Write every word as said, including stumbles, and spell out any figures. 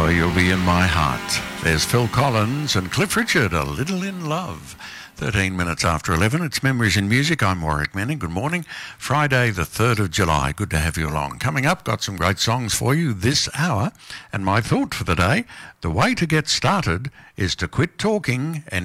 hour, you'll be in my heart. There's Phil Collins and Cliff Richard, A Little in Love. thirteen minutes after eleven, it's Memories in Music. I'm Warwick Manning. Good morning. Friday the third of July. Good to have you along. Coming up, got some great songs for you this hour. And my thought for the day, the way to get started is to quit talking and